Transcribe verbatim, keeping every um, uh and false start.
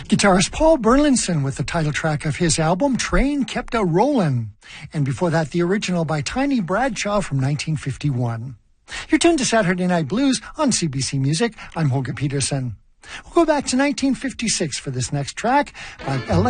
Guitarist Paul Burlinson with the title track of his album, Train Kept a Rollin'. And before that, the original by Tiny Bradshaw from nineteen fifty-one. You're tuned to Saturday Night Blues on C B C Music. I'm Holger Peterson. We'll go back to nineteen fifty-six for this next track by Ella